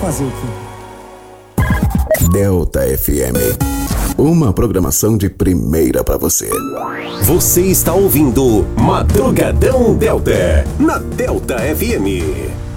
Fazer o quê? Delta FM. Uma programação de primeira pra você. Você está ouvindo Madrugadão Delta, na Delta FM.